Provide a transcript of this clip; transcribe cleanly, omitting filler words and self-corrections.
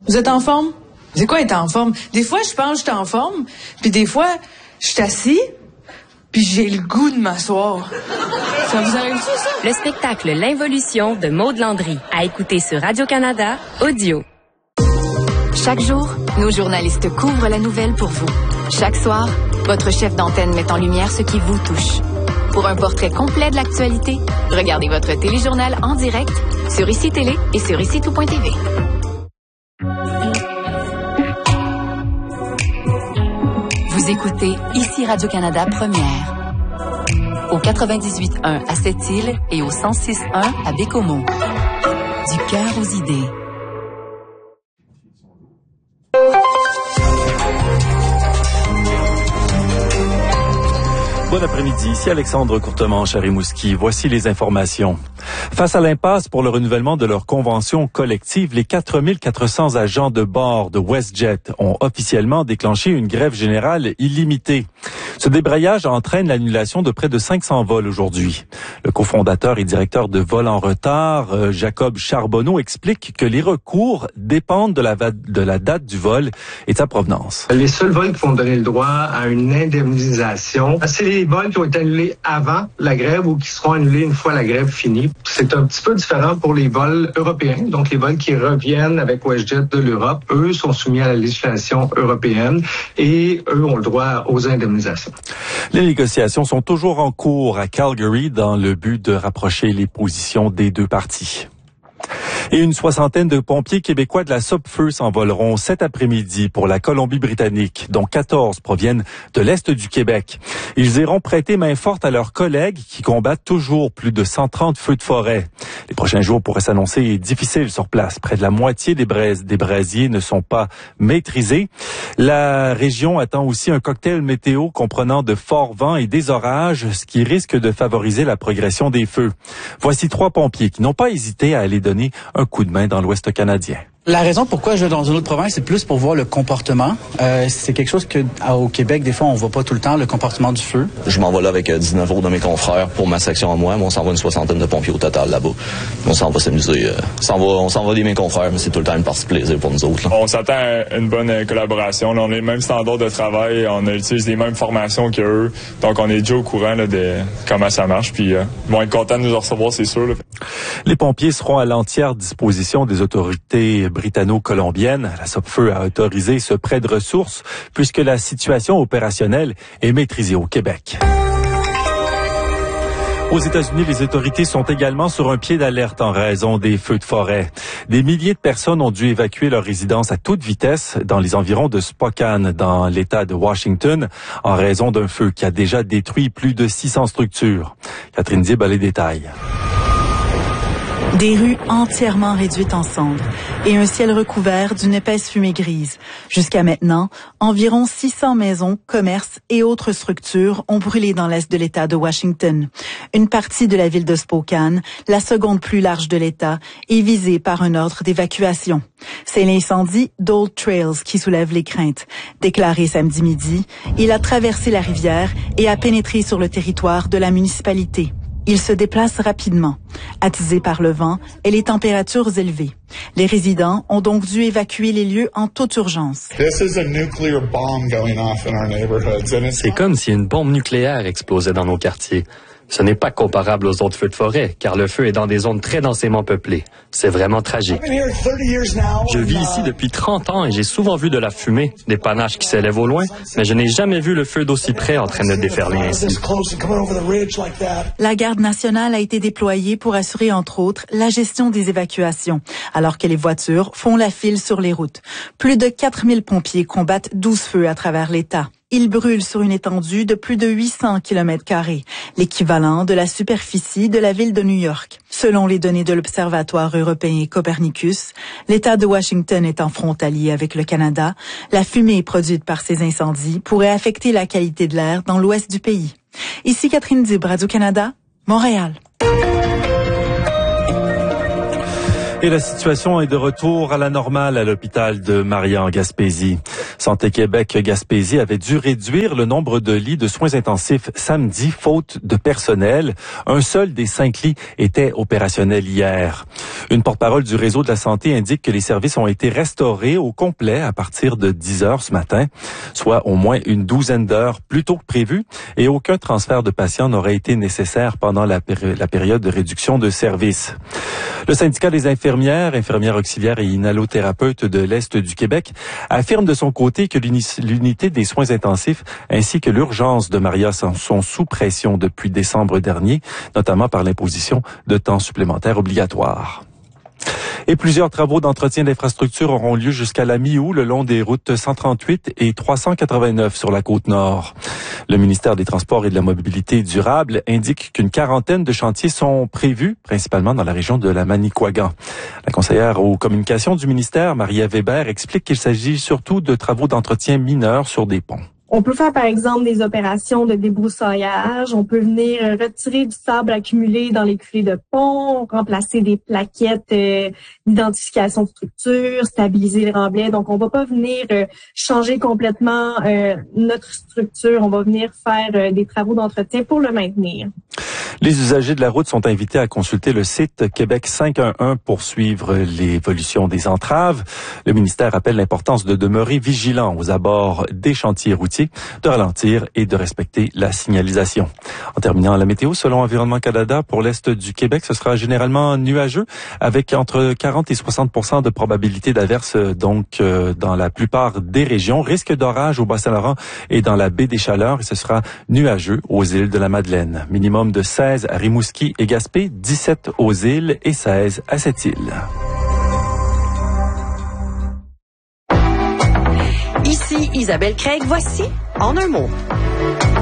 Vous êtes en forme? C'est quoi être en forme? Des fois, je pense que je suis en forme, puis des fois, je suis assis, puis j'ai le goût de m'asseoir. Ça vous arrive-tu, ça? Le spectacle L'Involution de Maude Landry, à écouter sur Radio-Canada Audio. Chaque jour, nos journalistes couvrent la nouvelle pour vous. Chaque soir, votre chef d'antenne met en lumière ce qui vous touche. Pour un portrait complet de l'actualité, regardez votre téléjournal en direct sur ICI Télé et sur ICI-tout.tv. Vous écoutez ICI Radio-Canada Première. Au 98.1 à Sept-Îles et au 106.1 à Bécomo. Du cœur aux idées. Bon après-midi, ici Alexandre Courtemanche à Rimouski. Voici les informations. Face à l'impasse pour le renouvellement de leur convention collective, les 4400 agents de bord de WestJet ont officiellement déclenché une grève générale illimitée. Ce débrayage entraîne l'annulation de près de 500 vols aujourd'hui. Le cofondateur et directeur de Vol en retard, Jacob Charbonneau, explique que les recours dépendent de la date du vol et de sa provenance. Les seuls vols qui vont donner le droit à une indemnisation, c'est les vols qui ont été annulés avant la grève ou qui seront annulés une fois la grève finie. C'est un petit peu différent pour les vols européens, donc les vols qui reviennent avec WestJet de l'Europe. Eux sont soumis à la législation européenne et eux ont le droit aux indemnisations. Les négociations sont toujours en cours à Calgary dans le but de rapprocher les positions des deux parties. Et une soixantaine de pompiers québécois de la Sopfeu s'envoleront cet après-midi pour la Colombie-Britannique, dont 14 proviennent de l'Est du Québec. Ils iront prêter main forte à leurs collègues qui combattent toujours plus de 130 feux de forêt. Les prochains jours pourraient s'annoncer difficiles sur place. Près de la moitié des brasiers ne sont pas maîtrisés. La région attend aussi un cocktail météo comprenant de forts vents et des orages, ce qui risque de favoriser la progression des feux. Voici 3 pompiers qui n'ont pas hésité à aller donner un coup de main dans l'Ouest canadien. La raison pourquoi je vais dans une autre province, c'est plus pour voir le comportement. C'est quelque chose que au Québec, des fois, on voit pas tout le temps, le comportement du feu. Je m'en vais là avec 19 autres de mes confrères pour ma section à moi. On s'en va une soixantaine de pompiers au total là-bas. On s'en va s'amuser. On s'en va des mes confrères, mais c'est tout le temps une partie de plaisir pour nous autres. Là. On s'attend à une bonne collaboration. Là, on a les mêmes standards de travail, on utilise les mêmes formations qu'eux. Donc, on est déjà au courant là, de comment ça marche. Puis, ils vont être contents de nous recevoir, c'est sûr. Là. Les pompiers seront à l'entière disposition des autorités britanno-colombiennes. La Sopfeu a autorisé ce prêt de ressources puisque la situation opérationnelle est maîtrisée au Québec. Aux États-Unis, les autorités sont également sur un pied d'alerte en raison des feux de forêt. Des milliers de personnes ont dû évacuer leur résidence à toute vitesse dans les environs de Spokane, dans l'État de Washington, en raison d'un feu qui a déjà détruit plus de 600 structures. Catherine Dib a les détails. Des rues entièrement réduites en cendres et un ciel recouvert d'une épaisse fumée grise. Jusqu'à maintenant, environ 600 maisons, commerces et autres structures ont brûlé dans l'est de l'État de Washington. Une partie de la ville de Spokane, la seconde plus large de l'État, est visée par un ordre d'évacuation. C'est l'incendie d'Old Trails qui soulève les craintes. Déclaré samedi midi, il a traversé la rivière et a pénétré sur le territoire de la municipalité. Il se déplace rapidement. Attisé par le vent et les températures élevées. Les résidents ont donc dû évacuer les lieux en toute urgence. C'est comme si une bombe nucléaire explosait dans nos quartiers. Ce n'est pas comparable aux autres feux de forêt, car le feu est dans des zones très densément peuplées. C'est vraiment tragique. Je vis ici depuis 30 ans et j'ai souvent vu de la fumée, des panaches qui s'élèvent au loin, mais je n'ai jamais vu le feu d'aussi près en train de déferler ainsi. La garde nationale a été déployée pour assurer, entre autres, la gestion des évacuations, alors que les voitures font la file sur les routes. Plus de 4000 pompiers combattent 12 feux à travers l'État. Ils brûlent sur une étendue de plus de 800 km², l'équivalent de la superficie de la ville de New York. Selon les données de l'Observatoire européen Copernicus, l'État de Washington étant frontalier avec le Canada, la fumée produite par ces incendies pourrait affecter la qualité de l'air dans l'ouest du pays. Ici Catherine Dib, Radio-Canada, Montréal. Et la situation est de retour à la normale à l'hôpital de Maria en Gaspésie. Santé Québec Gaspésie avait dû réduire le nombre de lits de soins intensifs samedi, faute de personnel. Un seul des 5 lits était opérationnel hier. Une porte-parole du réseau de la santé indique que les services ont été restaurés au complet à partir de 10 heures ce matin, soit au moins une douzaine d'heures plus tôt que prévu, et aucun transfert de patients n'aurait été nécessaire pendant la période de réduction de services. Le syndicat des infirmières auxiliaires et inhalothérapeutes de l'Est du Québec affirme de son côté que l'unité des soins intensifs ainsi que l'urgence de Maria sont sous pression depuis décembre dernier, notamment par l'imposition de temps supplémentaires obligatoires. Et plusieurs travaux d'entretien d'infrastructures auront lieu jusqu'à la mi-août le long des routes 138 et 389 sur la Côte-Nord. Le ministère des Transports et de la Mobilité durable indique qu'une quarantaine de chantiers sont prévus, principalement dans la région de la Manicouagan. La conseillère aux communications du ministère, Maria Weber, explique qu'il s'agit surtout de travaux d'entretien mineurs sur des ponts. On peut faire, par exemple, des opérations de débroussaillage. On peut venir retirer du sable accumulé dans les culées de pont, remplacer des plaquettes d'identification de structure, stabiliser les remblais. Donc, on va pas venir changer complètement notre structure. On va venir faire des travaux d'entretien pour le maintenir. Les usagers de la route sont invités à consulter le site Québec 511 pour suivre l'évolution des entraves. Le ministère rappelle l'importance de demeurer vigilant aux abords des chantiers routiers, de ralentir et de respecter la signalisation. En terminant la météo, selon Environnement Canada, pour l'Est du Québec, ce sera généralement nuageux avec entre 40 et 60% de probabilité d'averse donc dans la plupart des régions. Risque d'orage au Bas-Saint-Laurent et dans la baie des Chaleurs et ce sera nuageux aux îles de la Madeleine. Minimum de 16 à Rimouski et Gaspé, 17 aux îles et 16 à Sept-Îles. Ici Isabelle Craig, voici En un mot.